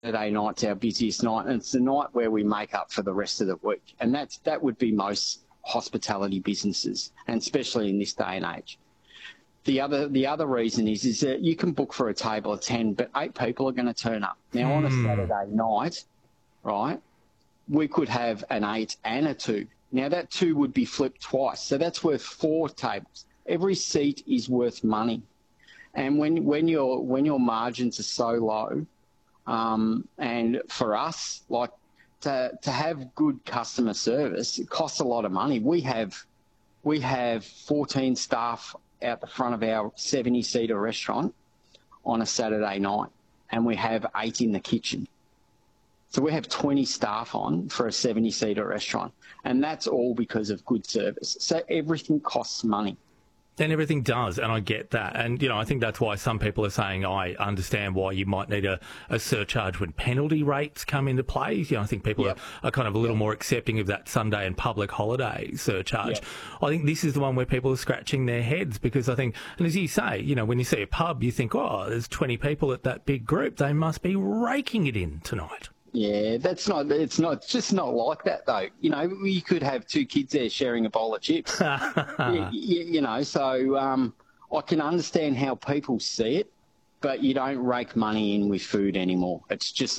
Saturday night's our busiest night, and it's the night where we make up for the rest of the week. And that would be most hospitality businesses, and especially in this day and age. The other reason is that you can book for a table of 10, but 8 people are going to turn up. Now, on a Saturday night, right, we could have an 8 and a 2. Now, that 2 would be flipped twice, so that's worth 4 tables. Every seat is worth money. And when your margins are so low, and for us, like to have good customer service, it costs a lot of money. We have 14 staff out the front of our 70-seater restaurant on a Saturday night, and we have 8 in the kitchen. So we have 20 staff on for a 70-seater restaurant, and that's all because of good service. So everything costs money. And everything does, and I get that. And, I think that's why some people are saying, I understand why you might need a surcharge when penalty rates come into play. I think people are kind of a little more accepting of that Sunday and public holiday surcharge. I think this is the one where people are scratching their heads because I think, and as you say, when you see a pub, you think, oh, there's 20 people at that big group. They must be raking it in tonight. Yeah, it's just not like that though. You could have 2 kids there sharing a bowl of chips. So I can understand how people see it, but you don't rake money in with food anymore. It's just